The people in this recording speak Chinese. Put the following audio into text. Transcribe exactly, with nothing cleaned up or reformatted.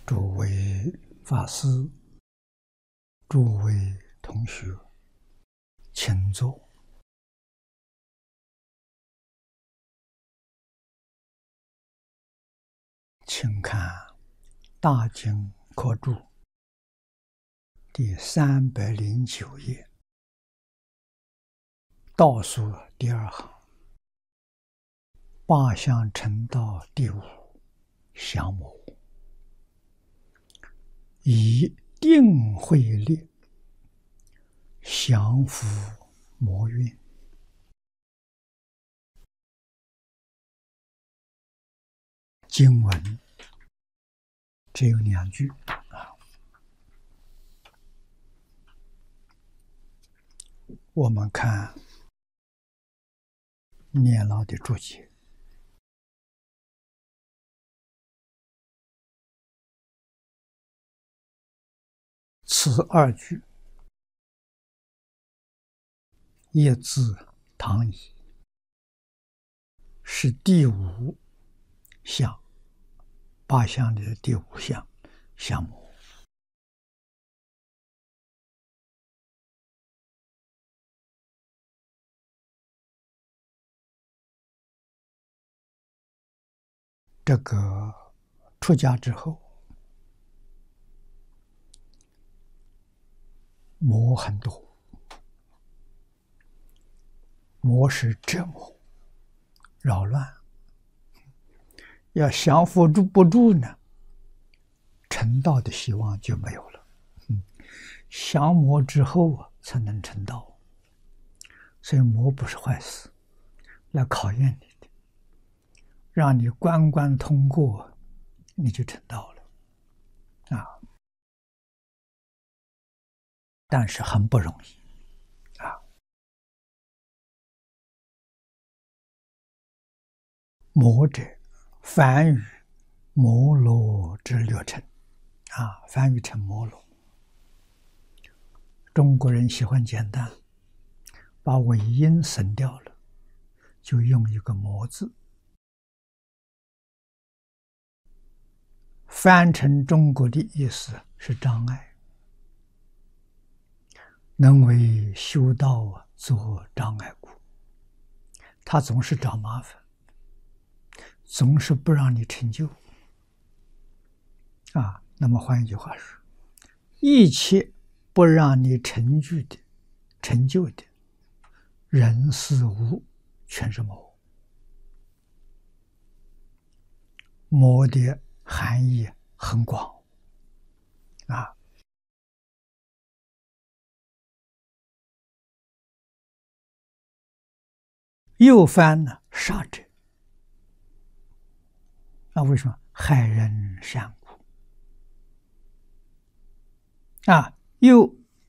诸位法师、诸位同学，请坐。请看《大经科注》第三百零九页，倒数第二行，八相成道第五，降魔。以定慧力降伏魔运。经文只有两句啊，我们看念老的注解。此二句一字唐译，是第五相，八相的第五相，降魔。这个出家之后，魔很多，魔是折磨、扰乱，要降服住不住呢，成道的希望就没有了。嗯，降魔之后啊，才能成道。所以魔不是坏事，来考验你的，让你关关通过，你就成道了啊！但是很不容易啊。魔者，梵语摩罗之略称啊，梵语称摩罗。中国人喜欢简单，把尾音省掉了，就用一个魔字。翻成中国的意思是障碍，能为修道做障碍故，他总是找麻烦，总是不让你成就啊。那么换一句话说，一切不让你成就的、成就的人事物，全是魔。魔的含义很广啊。又翻呢，杀者啊，为什么害人善故啊？又